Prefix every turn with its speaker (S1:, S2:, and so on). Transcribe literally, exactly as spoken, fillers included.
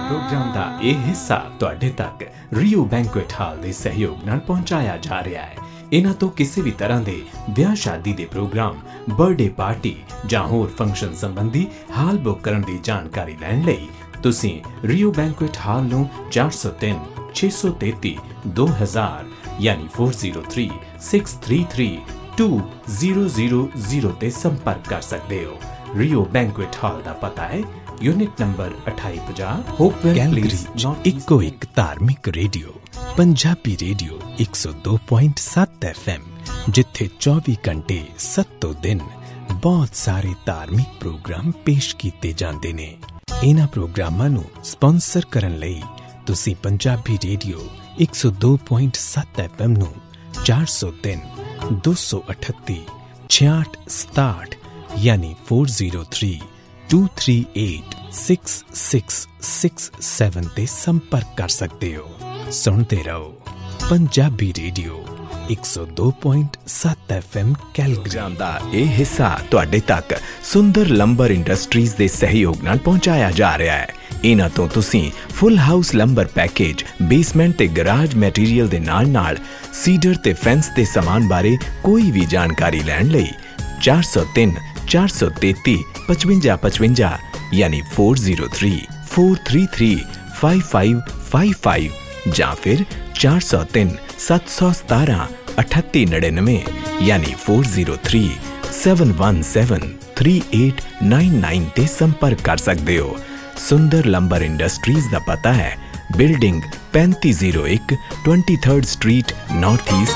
S1: Programme का यह हिस्सा तुहाडे तक रियो बैंकुएट हाल के सहयोग नाल पहुंचाया जा रहा है। इन्हां तो किसी भी तरह के ब्याह शादी के प्रोग्राम, बर्थडे पार्टी जां होर फंक्शन संबंधी हाल बुक करने की जानकारी लैण लई तुसीं रियो बैंकुएट हाल नूं चार सौ तीन छे सौ तेती दो हज़ार यानी four zero three six three three to zero zero zero ते संपर्क कर सकते हो। रियो बैंकुएट हाल का पता है यूनिट नंबर अठाई पचास होपवेल प्लेस
S2: इको एक धार्मिक रेडियो पंजाबी रेडियो एक सौ दो पॉइंट सात एफ एम जिथे चौबीस घंटे सत्तो दिन बहुत सारे धार्मिक प्रोग्राम पेश किए जाते ने। इन्हां प्रोग्रामां नूं स्पॉन्सर करन लई तुसीं पंजाबी रेडियो एक सौ दो पॉइंट सात एफ एम नूं चार सौ तीन दो सौ अठत्ती छियाठ सताहठ यानी four zero three to three eight six six six seven ते संपर्क कर सकते हो। सुनते रहो पंजाबी रेडियो एक सौ दो पॉइंट सात एफ एम कैलगरी दा यह हिस्सा तुहाडे तक सुंदर लंबर इंडस्ट्रीज दे सहयोग नाल पहुंचाया जा रहा है। इन्हां तो तुसीं full house lumbar package, basement ते गराज मैटीरियल दे नाल नाल सीडर ते फेंस दे सामान बारे कोई भी जानकारी लैण लई चार सौ तीन चार सौ तेती पचवंजा पचवंजा यानी four zero three four three three five five five five या फिर चार सौ तीन सत्त सौ सतारह अठत्ती नड़िनवे यानी four zero three seven one seven three eight nine nine ते संपर्क कर सकते हो। सुंदर लंबर इंडस्ट्रीज का पता है बिल्डिंग पैंती जीरो एक twenty third street north east